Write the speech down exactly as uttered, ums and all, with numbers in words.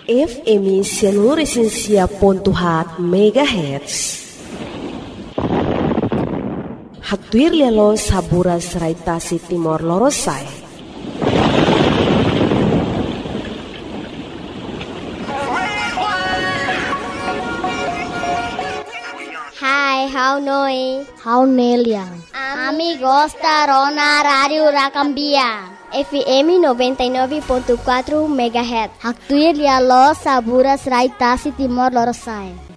F M seluruh esensia pontuhat megahertz. Haktuir lelo sabura seraitasi timor lorosai. Hai, how noi? How neliang? Amigos da Rona Radio Rakambia. F M noventa e nove ponto quatro megahertz. Haktuir lelo sabura seraitasi timor lorosai.